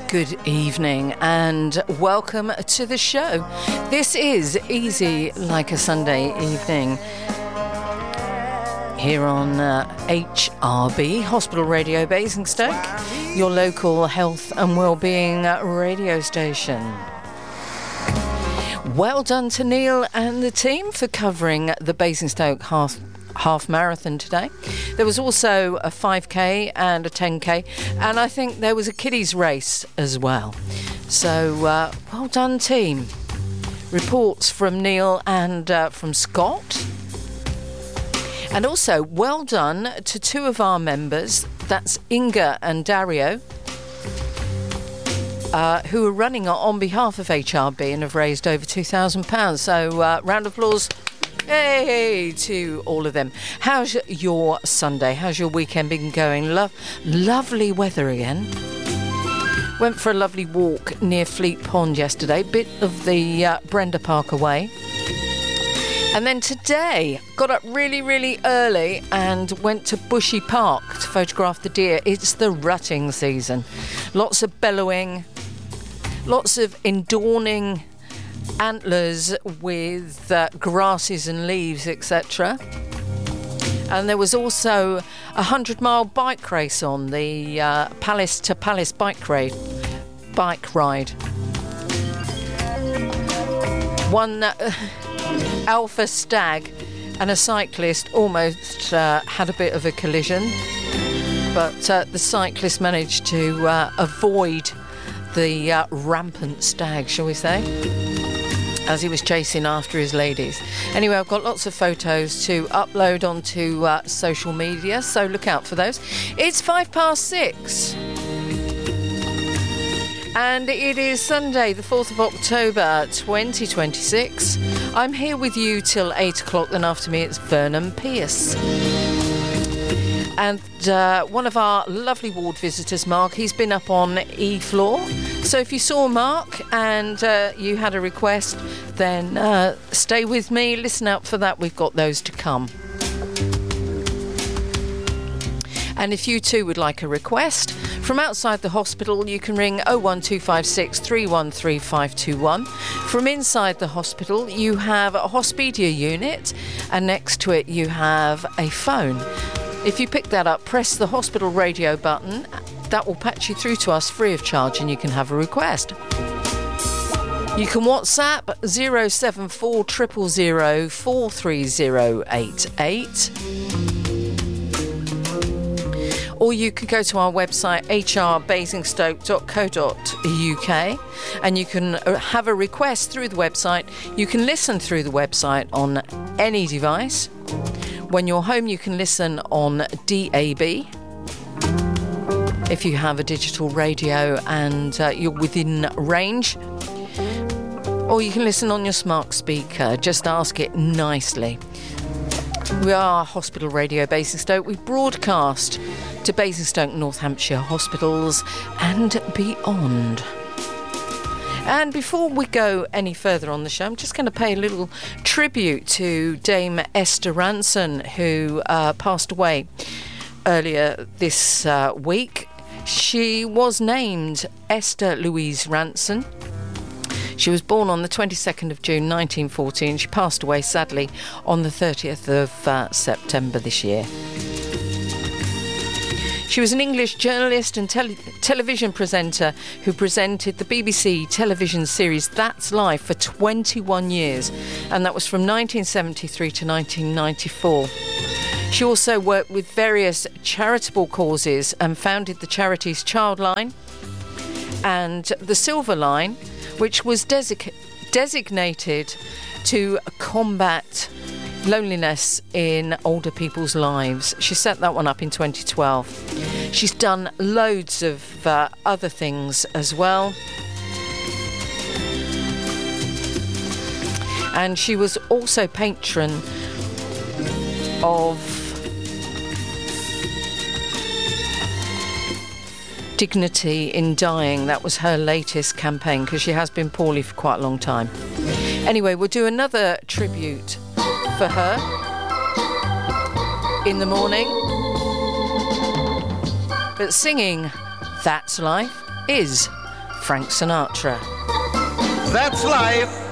Good evening and welcome to the show. This is Easy Like a Sunday Evening here on HRB, Hospital Radio Basingstoke, your local health and wellbeing radio station. Well done to Neil and the team for covering the Basingstoke half marathon today. There was also a 5k and a 10k, and I think there was a kiddies race as well. So well done team. Reports from Neil and from Scott. And also well done to two of our members, that's Inga and Dario, who are running on behalf of HRB and have raised over £2,000. So round of applause. Hey to all of them. How's your Sunday? How's your weekend been going? Lovely weather again. Went for a lovely walk near Fleet Pond yesterday, bit of the Brenda Park away. And then today, got up really early and went to Bushy Park to photograph the deer. It's the rutting season. Lots of bellowing, lots of adorning antlers with grasses and leaves, etc. And there was also a 100-mile bike race on, the Palace to Palace bike ride. One alpha stag and a cyclist almost had a bit of a collision, but the cyclist managed to avoid the rampant stag, shall we say, as he was chasing after his ladies. Anyway, I've got lots of photos to upload onto social media, so look out for those. It's 6:05. And it is Sunday, the 4th of October, 2026. I'm here with you till 8 o'clock, then after me it's Vernon Pierce. And one of our lovely ward visitors, Mark, he's been up on E-floor. So if you saw Mark and you had a request, then stay with me, listen out for that, we've got those to come. And if you too would like a request from outside the hospital, you can ring 01256 313 521. From inside the hospital, you have a Hospedia unit, and next to it you have a phone. If you pick that up, press the hospital radio button. That will patch you through to us free of charge and you can have a request. You can WhatsApp 074 000 43088. Or you can go to our website hrbasingstoke.co.uk and you can have a request through the website. You can listen through the website on any device. When you're home, you can listen on DAB. If you have a digital radio and you're within range, or you can listen on your smart speaker. Just ask it nicely. We are Hospital Radio Basingstoke. We broadcast to Basingstoke, North Hampshire hospitals and beyond. And before we go any further on the show, I'm just going to pay a little tribute to Dame Esther Ranson, who passed away earlier this week. She was named Esther Louise Ranson. She was born on the 22nd of June 1914. She passed away, sadly, on the 30th of September this year. She was an English journalist and television presenter who presented the BBC television series That's Life for 21 years, and that was from 1973 to 1994. She also worked with various charitable causes and founded the charities Childline and the Silver Line, which was designated to combat loneliness in older people's lives. She set that one up in 2012. She's done loads of other things as well. And she was also patron of Dignity in Dying. That was her latest campaign, because she has been poorly for quite a long time. Anyway, we'll do another tribute for her in the morning. But singing That's Life is Frank Sinatra. That's life.